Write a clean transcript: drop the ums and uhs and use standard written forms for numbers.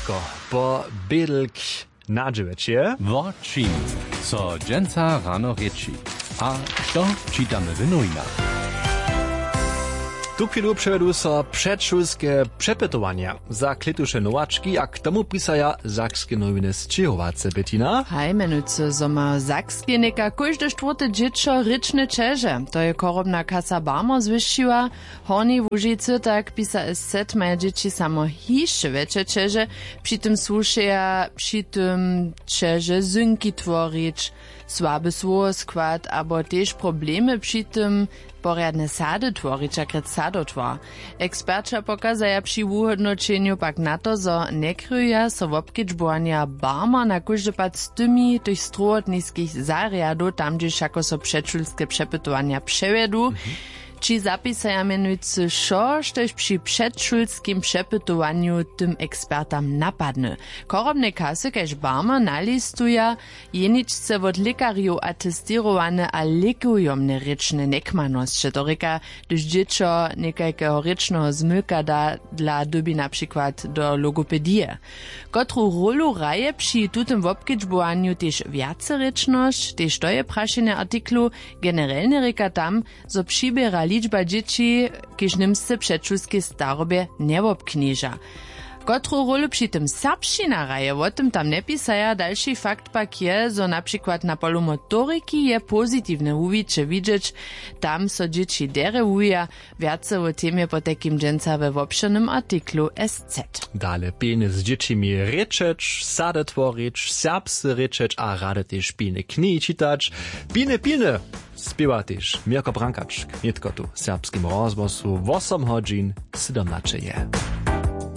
Wszystko po bydlk na dziewiecie. Wodczym, co dżęca rano rieczy. A to czytamy w nowinach. Tu chwilu przevedu so przedszulskie przepytowania za klitusze nowaczki, a k tomu pisaja Sakskie nowiny z Čehovace, Bettina. Hej, menujúce zoma Sakskie neka každé štvrté dziecko ryczne čeže. To je korobna kasa Barmo zvyšila. Horní Łužice, tak pisa SZ, maja dzieci samo hišće veće čeže, přitom slušaja, přitom čeže zynki tvorič, słaby skład, abo tež problemy přitom poriadne sady tvorić, jak sadotwar. Eksperča pokazaja przy uhodnočenju pak na to, zo nekryja so wobkedźbovanja Barma na kóždy pad z tymi tych struhotnických zariadów, tam gdzieś jako so předšulské přepytovanja převedu, či zapisaja menujúci šo, štož przy předšulskim přepytowaniu tym ekspertam napadne. Korobne kasy, kaž Barma nalistuja, jeničce od lekariów atestirowane a lekujomne rečne nekmanosće. To reka, když dziecko nekajkeho rečného zmylka da dla doby na przykład do logopedie. Kotru rolu raje przy tutym wobkedźbovanju tež viacerečnosť, tež to je prašenie artiklu, generelne reka tam, zo přibiera liczba dzieci, kiž nimsce předšulske starobie nevobkniža. Kotru rolu przy tym serbština raje, o tym tam nepisaja, další fakt pak je, zo na przykład na polu motoriki je pozitívne uwicze widzieć, tam so dzieci derewuja, viace o temie po takim dżęca we wobšenym artiklu SZ. Dale pilne z dziećmi ryczeć, sady tvorić, serbscy ryczeć, a rade też pilne knihi czytać. Pilne, śpiewa też Mirko Brankač, knietko tu serbskim rozgłosu 8 godzin 17 je.